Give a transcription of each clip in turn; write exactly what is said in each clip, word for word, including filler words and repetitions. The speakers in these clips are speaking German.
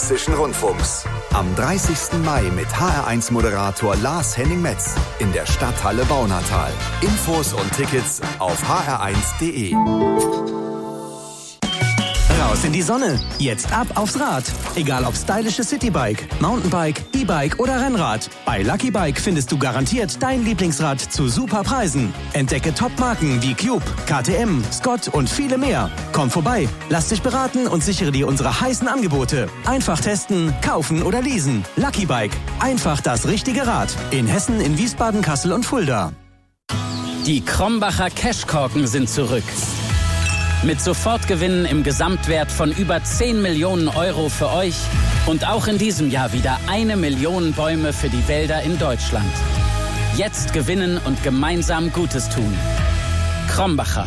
Hessischen Rundfunks. Am dreißigsten Mai mit H R eins Moderator Lars Henning Metz in der Stadthalle Baunatal. Infos und Tickets auf h r eins punkt d e. Raus in die Sonne. Jetzt ab aufs Rad. Egal ob stylische Citybike, Mountainbike, E-Bike oder Rennrad. Bei Lucky Bike findest du garantiert dein Lieblingsrad zu super Preisen. Entdecke Top-Marken wie Cube, K T M, Scott und viele mehr. Komm vorbei, lass dich beraten und sichere dir unsere heißen Angebote. Einfach testen, kaufen oder leasen. Lucky Bike. Einfach das richtige Rad. In Hessen, in Wiesbaden, Kassel und Fulda. Die Krombacher Cashkorken sind zurück. Mit Sofortgewinnen im Gesamtwert von über zehn Millionen Euro für euch und auch in diesem Jahr wieder eine Million Bäume für die Wälder in Deutschland. Jetzt gewinnen und gemeinsam Gutes tun. Krombacher.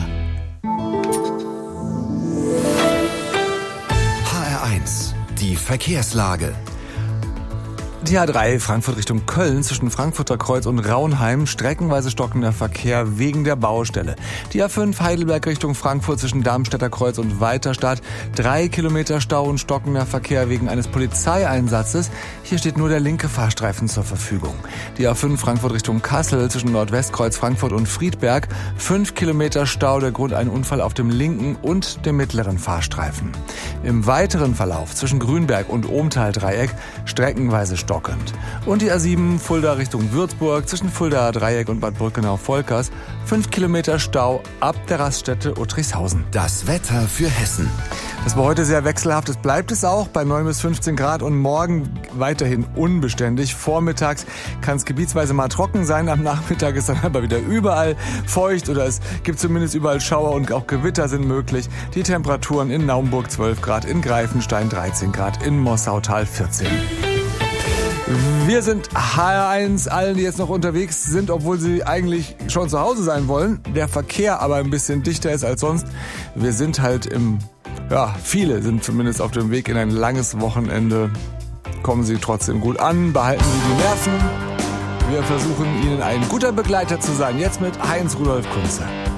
H R eins, die Verkehrslage. Die A drei Frankfurt Richtung Köln zwischen Frankfurter Kreuz und Raunheim, streckenweise stockender Verkehr wegen der Baustelle. Die A fünf Heidelberg Richtung Frankfurt zwischen Darmstädter Kreuz und Weiterstadt, drei Kilometer Stau und stockender Verkehr wegen eines Polizeieinsatzes. Hier steht nur der linke Fahrstreifen zur Verfügung. Die A fünf Frankfurt Richtung Kassel zwischen Nordwestkreuz Frankfurt und Friedberg, fünf Kilometer Stau, der Grund ein Unfall auf dem linken und dem mittleren Fahrstreifen. Im weiteren Verlauf zwischen Grünberg und Ohmtal-Dreieck streckenweise Stau. Und die A sieben Fulda Richtung Würzburg zwischen Fulda Dreieck und Bad Brückenau-Volkers. fünf Kilometer Stau ab der Raststätte Uttrichshausen. Das Wetter für Hessen. Das war heute sehr wechselhaft. Es bleibt es auch bei neun bis fünfzehn Grad und morgen weiterhin unbeständig. Vormittags kann es gebietsweise mal trocken sein. Am Nachmittag ist dann aber wieder überall feucht oder es gibt zumindest überall Schauer und auch Gewitter sind möglich. Die Temperaturen in Naumburg zwölf Grad, in Greifenstein dreizehn Grad, in Mossautal vierzehn. Wir sind H R eins, allen, die jetzt noch unterwegs sind, obwohl sie eigentlich schon zu Hause sein wollen. Der Verkehr aber ein bisschen dichter ist als sonst. Wir sind halt im, ja, viele sind zumindest auf dem Weg in ein langes Wochenende. Kommen Sie trotzdem gut an, behalten Sie die Nerven. Wir versuchen Ihnen ein guter Begleiter zu sein. Jetzt mit Heinz Rudolf Kunze.